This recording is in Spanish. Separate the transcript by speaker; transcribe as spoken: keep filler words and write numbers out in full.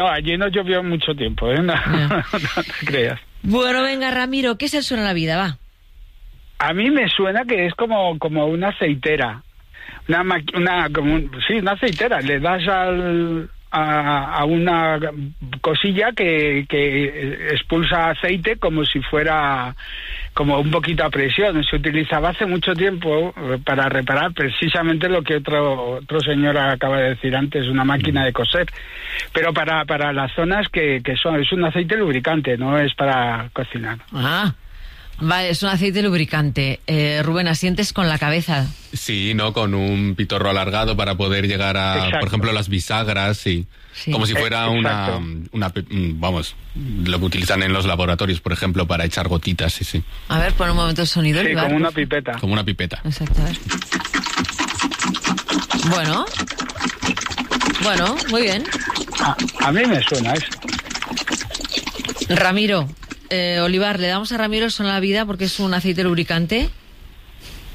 Speaker 1: No, allí no llovió mucho tiempo, ¿eh? No, no. no te creas.
Speaker 2: Bueno, venga, Ramiro, ¿qué es el suena la vida? Va.
Speaker 1: A mí me suena que es como, como una aceitera. Una, maqui- una como un- sí, una aceitera. Le das al, a, a una cosilla que, que expulsa aceite como si fuera como un poquito a presión. Se utilizaba hace mucho tiempo para reparar precisamente lo que otro otro señor acaba de decir antes, una máquina de coser. Pero para para las zonas que, que son, es un aceite lubricante, no es para cocinar.
Speaker 2: Ah, vale, es un aceite lubricante. Eh, Rubén, asientes con la cabeza.
Speaker 3: Sí, ¿no? Con un pitorro alargado para poder llegar a,
Speaker 1: Exacto.
Speaker 3: por ejemplo, las bisagras, sí.
Speaker 2: Sí.
Speaker 3: Como si fuera
Speaker 1: Eh,
Speaker 3: una,
Speaker 1: exacto.
Speaker 3: una, pe- mm, vamos, lo que utilizan en los laboratorios, por ejemplo, para echar gotitas, sí, sí.
Speaker 2: A ver, pon un momento el sonido.
Speaker 1: Sí,
Speaker 2: Olivar,
Speaker 1: como una
Speaker 2: por favor.
Speaker 1: pipeta.
Speaker 3: Como una pipeta.
Speaker 2: Exacto, a ver. Bueno. Bueno, muy bien.
Speaker 1: A, a mí me suena eso.
Speaker 2: Ramiro, eh, Olivar, le damos a Ramiro el suena la vida porque es un aceite lubricante.